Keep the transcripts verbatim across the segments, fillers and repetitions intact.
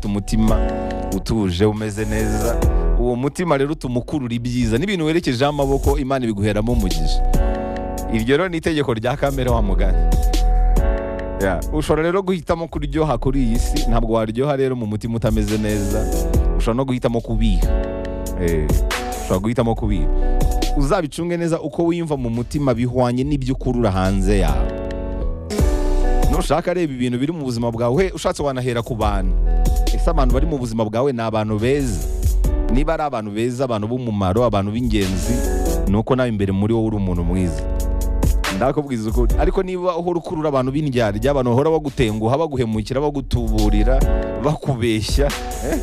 ufite umutima utuje umeze neza, uwo mutima rero utuma ukurura ibyiza n'ibintu werekejeho amaboko Imana ibiguheramo umugisha. Iryo rero ni itegeko rya kamere wa mugani. Yeah. Ushobora rero guhitamo kuryoha kuri iyi si, ntabwo waryoha rero mu mutima utameze neza. Ushobora no guhitamo kubiha. Eh, ushobora guhitamo kubiha. Uzabicunge neza uko wiyumva mu mutima bihwanye n'ibyo ukurura hanze yawe. Nushaka reba ibintu biri mu buzima bwawe, ushatse wanahera ku bantu. Ese abantu bari mu buzima bwawe ni abantu beza? Niba ari abantu beza, abantu b'umumaro, abantu b'ingenzi, nuko nawe imbere muri wowe uri umuntu mwiza. Ndakubwiza ukuri. Ariko niba uhora ukurura abantu b'indyarya, abantu bahora bagutenguha, baguhemukira, bagutuburira, bakubeshya, eh?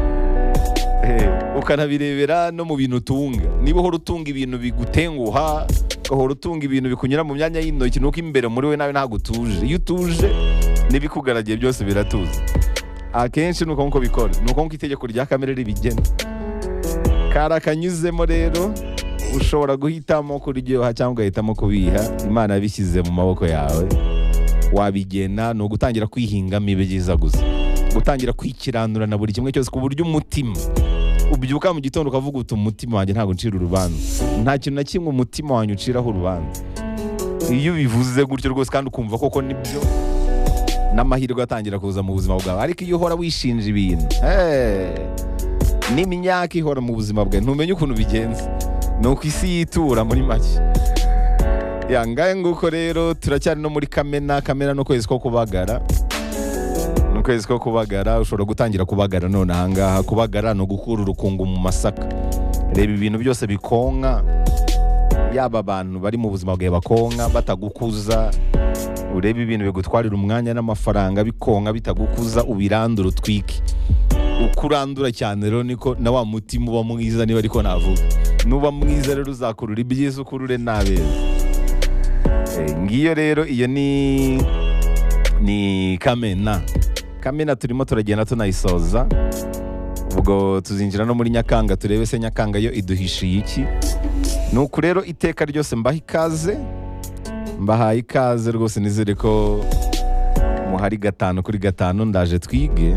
Eh, ukanabirebera no mu bintu utunga. Niba uhora utunga ibintu bigutenguha, uhora utunga ibintu bikunyura mu myanya y'intoki, nuko imbere muri we nawe ntabwo utuje. Iyo utuje n'ibikugaragiye byose biratuza. Akenshi nuko nkuko bikora, nuko nkuko itegeko rya kamere ribigena. Karakanyuzemo rero, ushobora guhitamo kuryoha cyangwa ugahitamo kubiha. Imana yabishyize mu maboko yawe, wabigena. Ni ugutangira kwihingamo ibyiza gusa, gutangira kwikiranura na buri kimwe cyose, ku buryo umutima ubyuka mu gitondo ukavuga uti umutima wanjye ntabwo ncira urubanza. Nta kintu na kimwe umutima wanjye uciraho urubanza. Iyo ubivuze gutyo rwose kandi ukumva koko nibyo, n'amahirwe atangira kuza mu buzima bwawe. Ariko iyo uhora wishinja ibintu, hey, n'imyaka ihora mu buzima bwawe, ntumenye ukuntu bigenze. Nuko isi yitura muri make. Ya ngaye nguko rero turacyari no muri Kamena. Kamena no kwezi ko kubagara. No kwezi ko kubagara, ushobora gutangira kubagara none ahangaha. Kubagara no gukura urukungu mu masaka. Reba ibintu byose bikonka, yaba abantu bari mu buzima bwawe bakonka batagukuza. Urebe ibintu bigutwarira umwanya n'amafaranga bikonka bitagukuza, ubirandura utwike. Ukurandura cyane rero niko na wa mutima uba mwiza. Niba ariko navuga, nuba mwiza rero uzakurura ibyiza, ukurure nabeza. E, ngiyo rero iyo ni ni Kamena. Kamena turimo turagenda tunayisoza, ubwo tuzinjira no muri Nyakanga, turebe se Nyakanga yo iduhishiye iki. Nuko rero iteka ryose mbaha ikaze, mbahaye ikaze rwose. Nizere ko muhari gatanu kuri gatanu. Ndaje twige,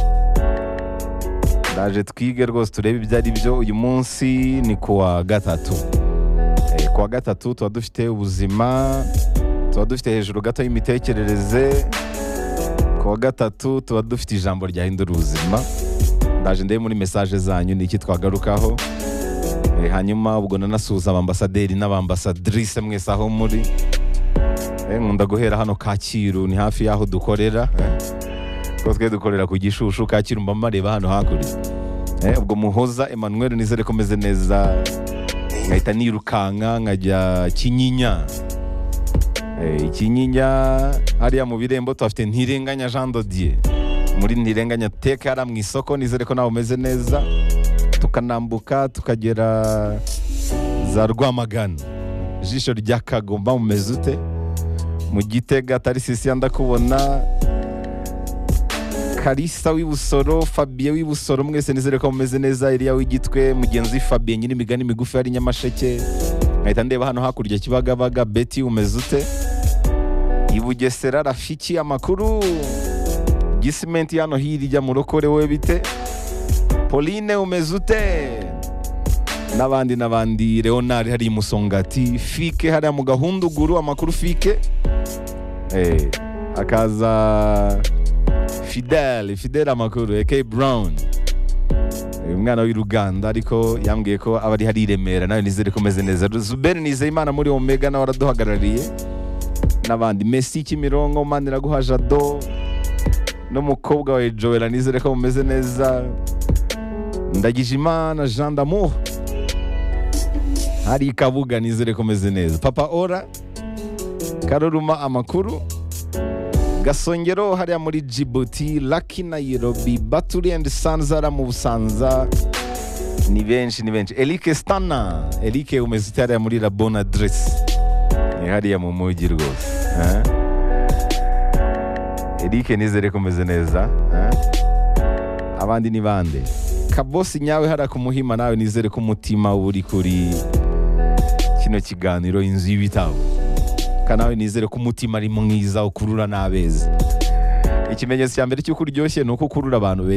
ndaje twige rwose, turebe ibyo ari byo. Uyu munsi ni kuwa gatatu. E, kuwa gatatu tuba dufite ubuzima, tuba dufite hejuru gato y'imitekerereze. Kuwa gatatu tuba dufite ijambo ryahindura ubuzima. Ndaje ndebe muri message zanyu niki twagarukaho. E, hanyuma ubwo nanasuhuza abambasaderi n'abambasadrice mwese aho muri. E, nkunda guhera hano Kacyiru, ni hafi y'aho dukorera. E, ko twe dukorera ku Gishushu. Kacyiru mba mareba hano hakurya. Eh, ubwo Muhoza Emmanuel nizere ko meze neza. Ngahita nirukanka nkajya Kinyinya. Eh, Kinyinya hariya mu birembo tuhafite Ntirenganya Jean Dodier. Muri Ntirenganya tekara mu isoko. Nizere ko nawe umeze neza. Tukanambuka tukagera za Rwamagana, Jisho rya Kagomba mumeze ute? Mu Gitega Tarisisi ndakubona. Kalisa w'Ibusoro, Fabien w'Ibusoro, mwese nizere ko mumeze neza. Elia w'Igitwe, mugenzi Fabien nyine imigani migufi ari Nyamasheke. Ngahita ndeba hano hakurya Kibagabaga. Betty umeze ute? Ibugesera Rafiki amakuru. Gisimenti hano hirya mu Rokore we bite? Pauline umeze ute? Nabandi nabandi. Leonard hari Musongati. Fike hari mu Gahunduguru amakuru Fike. Eh, akaza Fidel, Fidel amakuru. Eke Brown, umwana w'i Ruganda ariko yambwiye ko abari hari Remera. Nawe nizere ko meze neza. Zuberi Nizeyimana muri Omega nawe araduhagarariye. Nabandi Messi Kimirongo, Manira guha Jado n'umukobwa wa Joel, nizere ko mumeze neza. Ndagijimana Jean d'Amour hari Kabuga, nizere ko meze neza. Papa Ora Karuruma amakuru. Gasongero hariya muri Djibouti. Lucky Nairobi. Baturi and Sanzara mu Busanza. Ni benshi ni benshi. Elike Stana, Elike umeze ute hariya muri La Bonne Adresse? Ni hariya mu mujyi rwose. Eh? Elike nizere ko meze neza. Eh? Abandi ni bande? Kabosi nyawe hariya ku Muhima, nawe nizere ko umutima uri kuri kino kiganiro Inzu y'Ibitabo. Kanawe nizere ko umutima ari mwiza ukurura nabeza. Ikimenyetso cya mbere cy'uko uryoshye nuko ukurura abantu